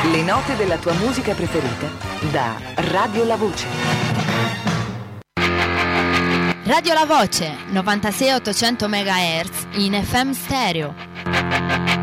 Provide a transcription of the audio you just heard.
Le note della tua musica preferita da Radio La Voce. Radio La Voce 96 800 MHz in FM stereo.